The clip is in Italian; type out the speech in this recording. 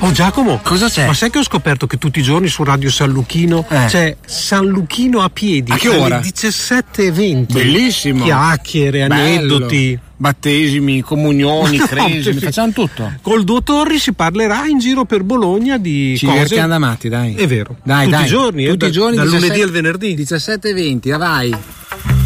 Oh Giacomo, cosa c'è? Ma sai che ho scoperto che tutti i giorni su Radio San Luchino c'è San Luchino a piedi? A che ora? Alle 17:20. Bellissimo. Chiacchiere, aneddoti. Battesimi, comunioni, cresimi, facciamo tutto. Col Duo Torri si parlerà in giro per Bologna di ci cose. Ci divertiamo da matti, dai. È vero. Dai, tutti i giorni, tutti i giorni, dal 17, lunedì al venerdì. 17:20, vai.